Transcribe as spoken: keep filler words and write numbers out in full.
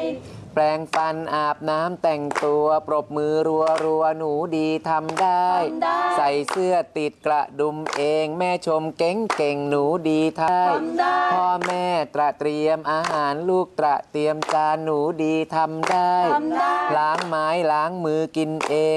แปรงฟันอาบน้ำแต่งตัวปรบมือรัวรัวหนูดีทำได้ใส่เสื้อติดกระดุมเองแม่ชมเก่งเก่งหนูดีทำได้พ่อแม่ตระเตรียมอาหารลูกตระเตรียมจานหนูดีทำได้ล้างไม้ล้างมือกินเอง